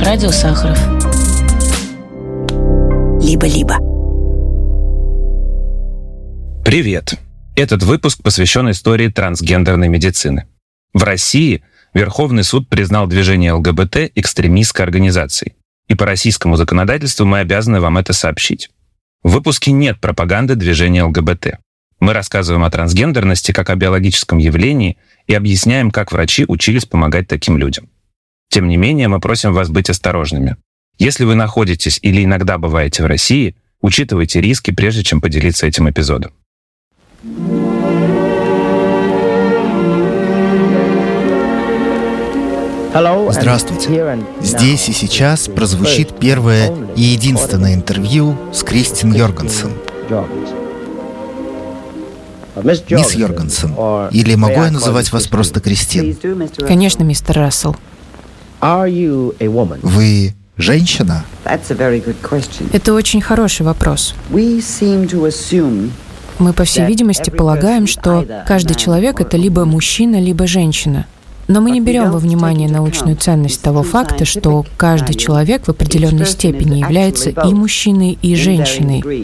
Радио Сахаров. Либо-либо. Привет! Этот выпуск посвящен истории трансгендерной медицины. В России Верховный суд признал движение ЛГБТ экстремистской организацией. И по российскому законодательству мы обязаны вам это сообщить. В выпуске нет пропаганды движения ЛГБТ. Мы рассказываем о трансгендерности как о биологическом явлении и объясняем, как врачи учились помогать таким людям. Тем не менее, мы просим вас быть осторожными. Если вы находитесь или иногда бываете в России, учитывайте риски, прежде чем поделиться этим эпизодом. Здравствуйте. Здесь и сейчас прозвучит первое и единственное интервью с Кристин Йоргенсен. Мисс Йоргенсен, или могу я называть вас просто Кристин? Конечно, мистер Рассел. Вы женщина? Это очень хороший вопрос. Мы, по всей видимости, полагаем, что каждый человек — это либо мужчина, либо женщина. Но мы не берем во внимание научную ценность того факта, что каждый человек в определенной степени является и мужчиной, и женщиной.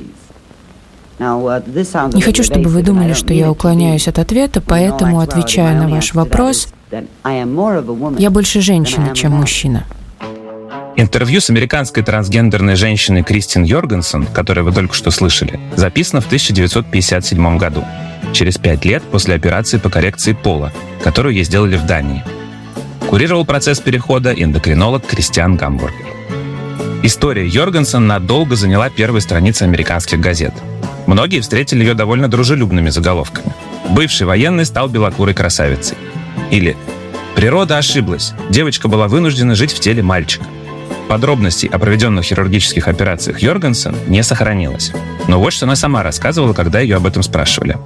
Не хочу, чтобы вы думали, что я уклоняюсь от ответа, поэтому, отвечая на ваш вопрос, я больше женщина, чем мужчина. Интервью с американской трансгендерной женщиной Кристин Йоргенсен, которую вы только что слышали, записано в 1957 году, через 5 лет после операции по коррекции пола, которую ей сделали в Дании. Курировал процесс перехода эндокринолог Кристиан Гамбургер. История Йоргенсен надолго заняла первые страницы американских газет. Многие встретили ее довольно дружелюбными заголовками. «Бывший военный стал белокурой красавицей». Или «Природа ошиблась. Девочка была вынуждена жить в теле мальчика». Подробностей о проведенных хирургических операциях Йоргенсен не сохранилось. Но вот что она сама рассказывала, когда ее об этом спрашивали.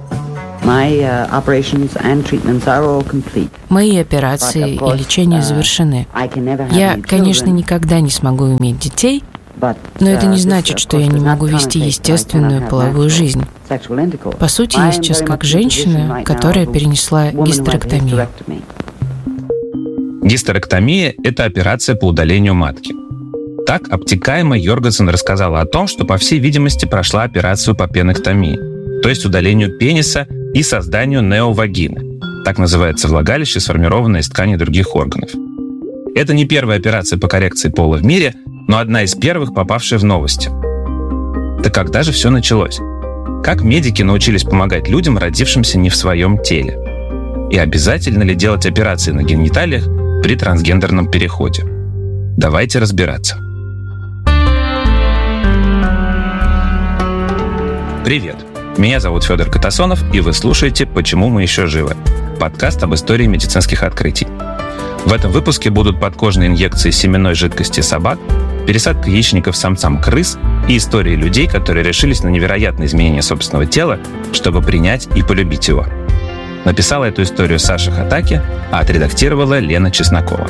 Мои операции и лечение завершены. Я, конечно, никогда не смогу иметь детей, но это не значит, что я не могу вести естественную половую жизнь. По сути, я сейчас как женщина, которая перенесла гистерэктомию. Гистерэктомия – это операция по удалению матки. Так, обтекаемо Йоргенсен рассказала о том, что, по всей видимости, прошла операцию по пенэктомии, то есть удалению пениса и созданию неовагины. Так называется влагалище, сформированное из тканей других органов. Это не первая операция по коррекции пола в мире, но одна из первых, попавшая в новости. Так когда же все началось? Как медики научились помогать людям, родившимся не в своем теле? И обязательно ли делать операции на гениталиях при трансгендерном переходе? Давайте разбираться. Привет! Меня зовут Федор Катасонов, и вы слушаете «Почему мы еще живы?» Подкаст об истории медицинских открытий. В этом выпуске будут подкожные инъекции семенной жидкости собак, пересадка яичников самцам крыс и истории людей, которые решились на невероятные изменения собственного тела, чтобы принять и полюбить его. Написала эту историю Саша Хатаки, а отредактировала Лена Чеснокова.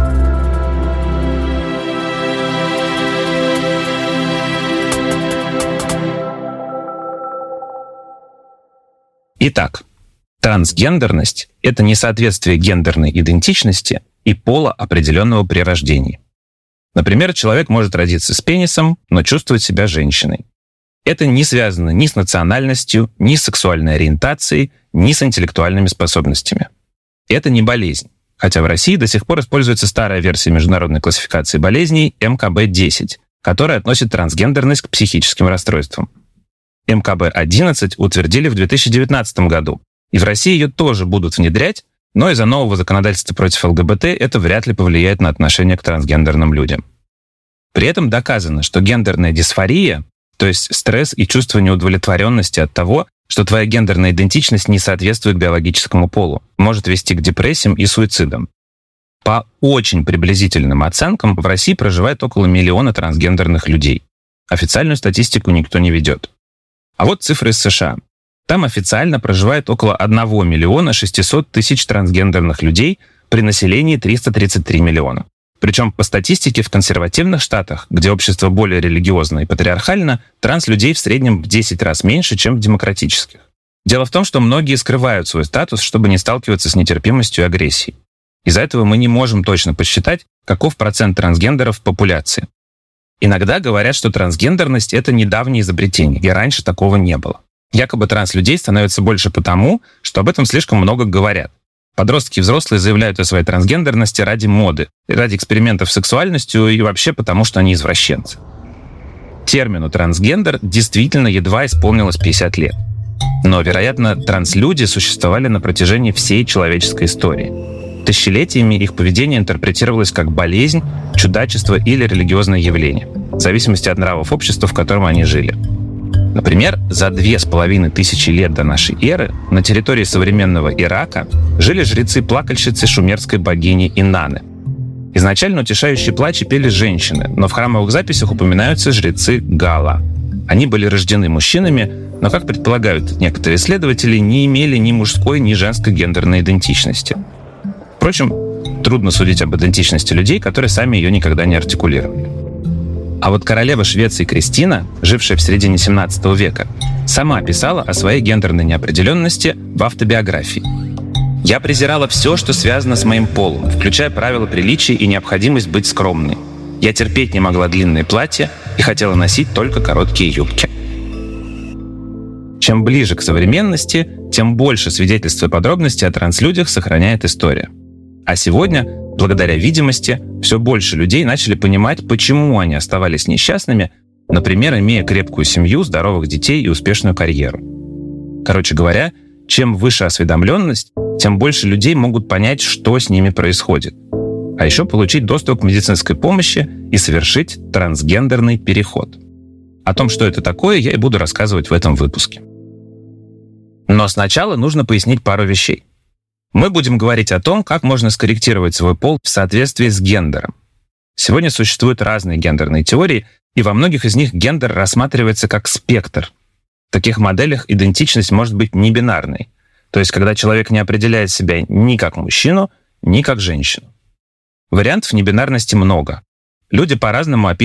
Итак, трансгендерность – это несоответствие гендерной идентичности и пола определенного при рождении. Например, человек может родиться с пенисом, но чувствовать себя женщиной. Это не связано ни с национальностью, ни с сексуальной ориентацией, ни с интеллектуальными способностями. Это не болезнь, хотя в России до сих пор используется старая версия международной классификации болезней МКБ-10, которая относит трансгендерность к психическим расстройствам. МКБ-11 утвердили в 2019 году, и в России ее тоже будут внедрять, но из-за нового законодательства против ЛГБТ это вряд ли повлияет на отношение к трансгендерным людям. При этом доказано, что гендерная дисфория, то есть стресс и чувство неудовлетворенности от того, что твоя гендерная идентичность не соответствует биологическому полу, может вести к депрессиям и суицидам. По очень приблизительным оценкам, в России проживает около 1 миллиона трансгендерных людей. Официальную статистику никто не ведет. А вот цифры из США. Там официально проживает около 1 600 000 трансгендерных людей при населении 333 миллиона. Причем по статистике в консервативных штатах, где общество более религиозно и патриархально, транслюдей в среднем в 10 раз меньше, чем в демократических. Дело в том, что многие скрывают свой статус, чтобы не сталкиваться с нетерпимостью и агрессией. Из-за этого мы не можем точно посчитать, каков процент трансгендеров в популяции. Иногда говорят, что трансгендерность — это недавнее изобретение, и раньше такого не было. Якобы транслюдей становится больше потому, что об этом слишком много говорят. Подростки и взрослые заявляют о своей трансгендерности ради моды, ради экспериментов с сексуальностью и вообще потому, что они извращенцы. Термину «трансгендер» действительно едва исполнилось 50 лет. Но, вероятно, транслюди существовали на протяжении всей человеческой истории. Тысячелетиями их поведение интерпретировалось как болезнь, чудачество или религиозное явление, в зависимости от нравов общества, в котором они жили. Например, за 2500 лет до нашей эры на территории современного Ирака жили жрецы-плакальщицы шумерской богини Инанны. Изначально утешающие плачи пели женщины, но в храмовых записях упоминаются жрецы Гала. Они были рождены мужчинами, но, как предполагают некоторые исследователи, не имели ни мужской, ни женской гендерной идентичности. Впрочем, трудно судить об идентичности людей, которые сами ее никогда не артикулировали. А вот королева Швеции Кристина, жившая в середине 17 века, сама писала о своей гендерной неопределенности в автобиографии. «Я презирала все, что связано с моим полом, включая правила приличия и необходимость быть скромной. Я терпеть не могла длинные платья и хотела носить только короткие юбки». Чем ближе к современности, тем больше свидетельств и подробностей о транслюдях сохраняет история. А сегодня, благодаря видимости, все больше людей начали понимать, почему они оставались несчастными, например, имея крепкую семью, здоровых детей и успешную карьеру. Короче говоря, чем выше осведомленность, тем больше людей могут понять, что с ними происходит. А еще получить доступ к медицинской помощи и совершить трансгендерный переход. О том, что это такое, я и буду рассказывать в этом выпуске. Но сначала нужно пояснить пару вещей. Мы будем говорить о том, как можно скорректировать свой пол в соответствии с гендером. Сегодня существуют разные гендерные теории, и во многих из них гендер рассматривается как спектр. В таких моделях идентичность может быть небинарной, то есть когда человек не определяет себя ни как мужчину, ни как женщину. Вариантов небинарности много. Люди по-разному описывают